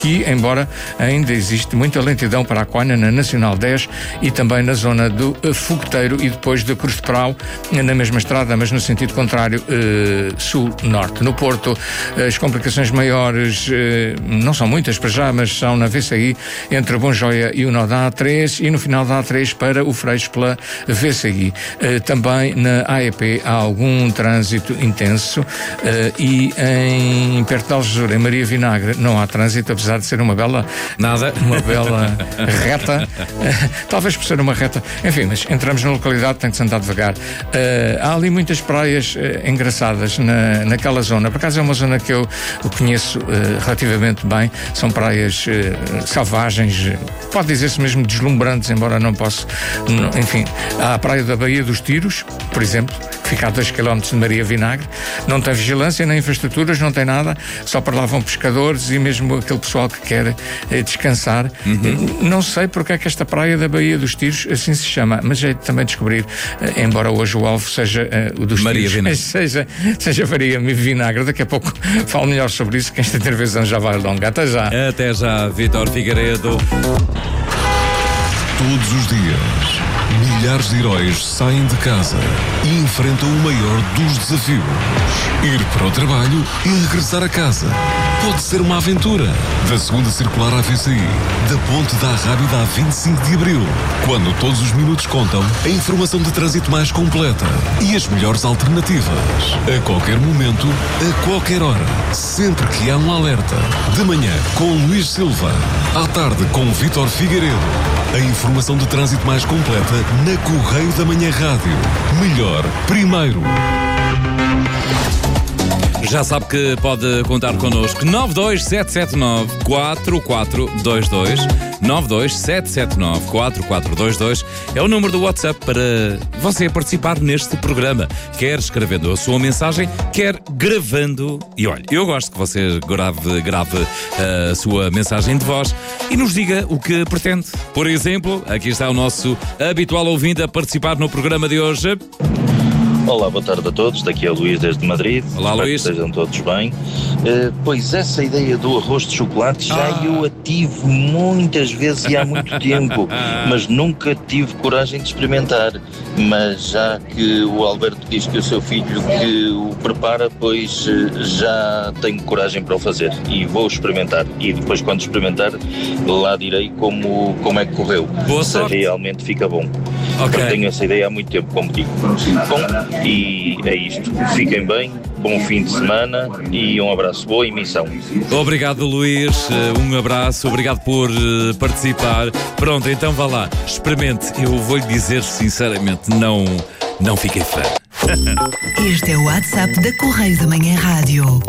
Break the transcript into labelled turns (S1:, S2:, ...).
S1: aqui, embora ainda existe muita lentidão para a Coina na Nacional 10 e também na zona do Fogoteiro e depois da Cruz de Prau, na mesma estrada, mas no sentido contrário, sul-norte. No Porto, as complicações maiores não são muitas para já, mas são na VCI entre a Bom Joia e o nó da A3 e no final da A3 para o Freixo pela VCI. Também na AEP há algum trânsito intenso e perto de Algesur, em Maria Vinagre, não há trânsito, apesar de ser uma bela reta, talvez por ser uma reta, enfim, mas entramos na localidade, tem que se andar devagar. Há ali muitas praias engraçadas naquela zona, por acaso é uma zona que eu conheço relativamente bem, são praias selvagens, pode dizer-se mesmo deslumbrantes, embora não possa, enfim, há a praia da Baía dos Tiros, por exemplo, que fica a 2 km de Maria Vinagre, não tem vigilância, nem infraestruturas, não tem nada, só para lá vão pescadores e mesmo aquele pessoal que quer descansar. Não sei porque é que esta praia da Baía dos Tiros assim se chama, mas é também descobrir, embora hoje o alvo seja o dos
S2: Maria
S1: Tiros,
S2: Vinagre.
S1: seja Maria Vinagre. Daqui a pouco falo melhor sobre isso, que esta intervenção já vai longa. Até já.
S2: Até já, Vítor Figueiredo.
S3: Todos os dias, milhares de heróis saem de casa e enfrentam o maior dos desafios. Ir para o trabalho e regressar a casa. Pode ser uma aventura. Da segunda circular à VCI, da ponte da Arrábida a 25 de Abril. Quando todos os minutos contam, a informação de trânsito mais completa e as melhores alternativas. A qualquer momento, a qualquer hora. Sempre que há um alerta. De manhã, com Luís Silva. À tarde, com Vítor Figueiredo. A informação de trânsito mais completa na Correio da Manhã Rádio. Melhor, primeiro.
S2: Já sabe que pode contar connosco. 92779-4422 92779-4422 é o número do WhatsApp para você participar neste programa. Quer escrevendo a sua mensagem, quer gravando. E olha, eu gosto que você grave a sua mensagem de voz e nos diga o que pretende. Por exemplo, aqui está o nosso habitual ouvinte a participar no programa de hoje.
S4: Olá, boa tarde a todos, daqui é o Luís desde Madrid.
S2: Olá,
S4: espero
S2: Luís.
S4: que estejam todos bem. Pois essa ideia do arroz de chocolate eu a tive muitas vezes e há muito tempo, mas nunca tive coragem de experimentar. Mas já que o Alberto diz que o seu filho que o prepara, pois já tenho coragem para o fazer e vou experimentar. E depois, quando experimentar, lá direi como é que correu.
S2: Boa
S4: se
S2: sorte.
S4: realmente fica bom.
S2: Ok.
S4: Eu tenho essa ideia há muito tempo, como digo. Bom, e é isto. Fiquem bem, bom fim de semana e um abraço. Boa emissão.
S2: Obrigado, Luís. Um abraço. Obrigado por participar. Pronto, então vá lá. Experimente. Eu vou-lhe dizer sinceramente, não fiquei fã.
S5: Este é o WhatsApp da Correio da Manhã Rádio.